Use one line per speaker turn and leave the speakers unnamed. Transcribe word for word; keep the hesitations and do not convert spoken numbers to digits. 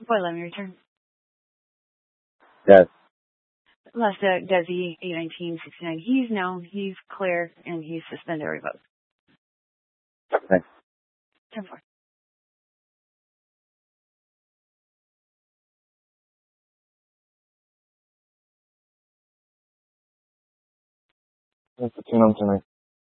Boy, let me return.
Yes.
Last uh, Desi, eight nineteen sixty-nine. He's no, he's clear, and he's suspended or revoked.
Thanks.
ten four.
Thanks for tuning in tonight.